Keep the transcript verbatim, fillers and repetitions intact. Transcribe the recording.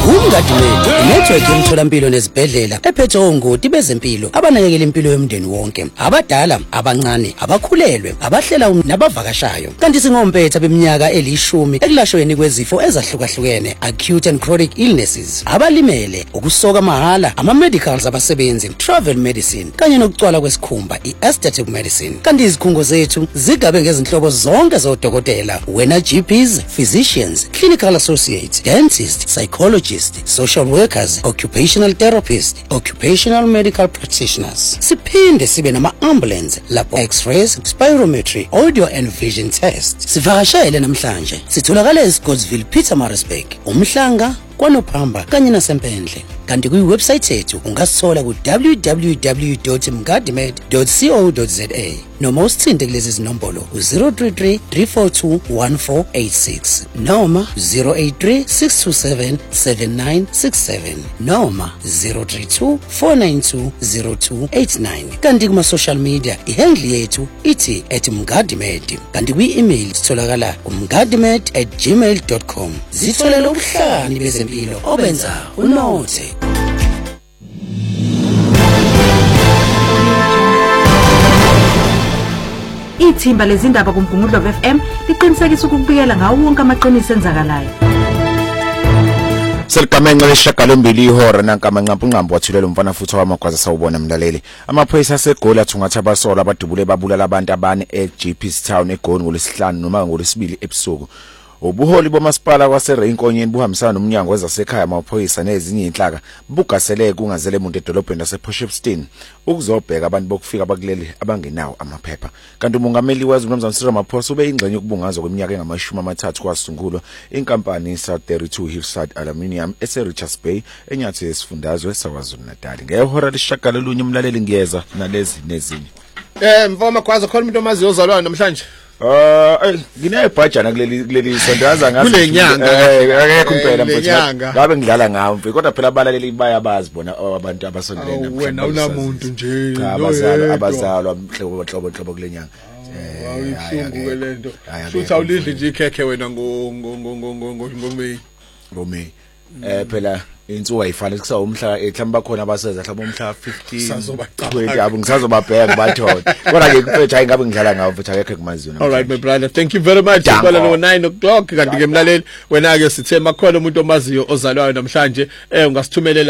Umngadi Med, network yomtholampilo nezibhedlela ephethe ongoti bezempilo abanakekela impilo yomndeni wonke, abadala, abancane, abakhulelwe, abahlela nabavakashayo. Kanti singompetha beminyaka elishumi ekulashweni kwezifo ezahlukahlukene, acute and chronic illnesses, abalimele, ukusoka mahala, ama medicals abasebenzi, travel medicine, kanye nokucwala kwesikhumba, i-aesthetic medicine. Kanti izikhungo zethu zigabe ngezinhlobo zonke zodokotela, wena G Ps, physicians, clinical associates, dentists, psychologists, social workers, occupational therapists, occupational medical practitioners. Siphinde sibe nama-ambulance, labo x-rays, spirometry, audio and vision tests. Sivakashele namhlanje. Sitholakala eScottsville, Pietermaritzburg, uMhlanga, kwaNophamba kanye naseMpendle. Kanti kwi-website yethu ungasithola ku w w w dot mngadimed dot co dot za noma usithinte kulezi zinombolo zero three three, three four two, one four eight six noma zero eight three, six two seven, seven nine six seven noma zero three two, four nine two, zero two eight nine. Kanti kuma-social media ihandle yethu ithi at mngadimed. Kanti kwi-email sitholakala umngadimed at gmail dot com. Zitholele ubuhlani bezempilo obenza unothe. Ithimba lezindaba kuMgungundlo F M liqinisekisa ukubikela ngawo wonke amaqiniso enzakalayo. Seligamenxe leshagalombili ihora nankamanqampu nqambo wathulela umfana futhi wamagwaza sawubona mlaleli. Amaphoyisa aseGoli athungatha abasola abadubule babulala abantu abane eG P S Town eGoli ngolesihlanu noma ngolesibili ebusuku. Ubuholi bomasipala waseReinkonyeni buhambisana nomnyango wezasekhaya amaphoyisa nezinye inhlaka bugasele kungazele umuntu edolobheni lasePortshepstone ukuzobheka abantu bokufika bakuleli abangenawo amaphepha. Kanti umongameli wezwe uMnumzana Cyril Ramaphosa ube ingxenye yokubungazwa kweminyaka engamashumi amathathu kwasungulwa inkampani South thirty-two Hillside Aluminium eseRichards Bay enyathi yesifundazwe saKwaZulu-Natal. Ngehora leshagalolunye umlaleli ngiyeza nalezi nezinye. Eh mfama kwaza khona umuntu omaziyo ozalwa namhlanje. Uh, nginebhajana kuleli kuleli sondaza ngathi kule nyanga eh akekho impela mfowethu ngabe ngidlala ngawo mfowethu kodwa phela abalaleli bayabazi bona abantu abasondelene wena unamuntu nje abazalwa abazalwa mhlobo hlobo hlobo kule nyanga eh awuyishungu ke lento futhi awulidli nje ikhekhe wena ngo ngo ngo ngo ngo ngoMeyi ngoMeyi eh phela insuku ayifana kusa umhla ehlamba bakhona abaseza mhlawumbe umhla fifteen twenty abo ngisazobabheka bathola kodwa ke mfethu hayi ngabe ngidlala ngawo mfethu akekho kumaziyo. All right my brother, thank you very much. Kwala no nine o'clock kanti ke mlaleli wena ke sithe makhona umuntu omaziyo ozalwayo namhlanje eh ungasithumelela